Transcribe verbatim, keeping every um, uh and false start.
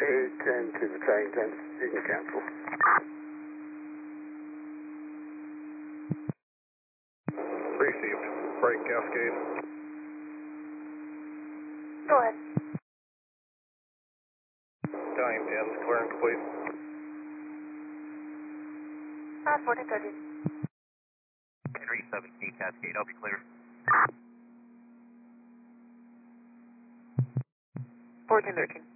eight ten to the train, ten decision cancel. Received. Break Cascade. Go ahead. Time ends. Clear and complete. Uh, fourteen thirty. three seventeen Cascade, I'll be clear. fourteen thirteen.